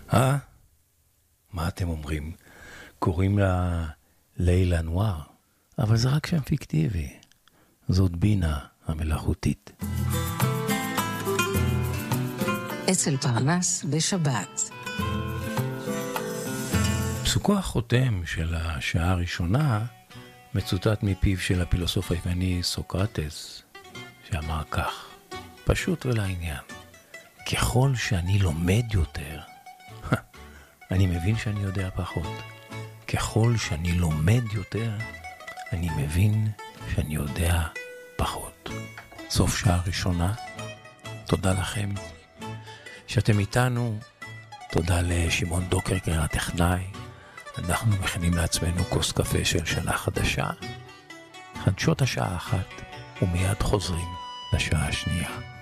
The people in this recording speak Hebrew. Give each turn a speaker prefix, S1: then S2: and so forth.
S1: מה אתם אומרים? קוראים לה לילה נואר, אבל זה רק שם פיקטיבי. זאת בינה המלאכותית.
S2: אצל פרנס בשבת.
S1: פסוקו החותם של השעה הראשונה מצוטט מפיו של הפילוסוף היווני סוקרטס, שאמר כך, פשוט ולעניין, ככל שאני לומד יותר, אני מבין שאני יודע פחות. ככל שאני לומד יותר, אני מבין שאני יודע פחות. סוף שעה ראשונה. תודה לכם שאתם איתנו. תודה לשמעון דוקרקר הטכנאי. אנחנו מכינים לעצמנו כוס קפה של שנה חדשה. חדשות השעה 1 ומיד חוזרים לשעה השנייה.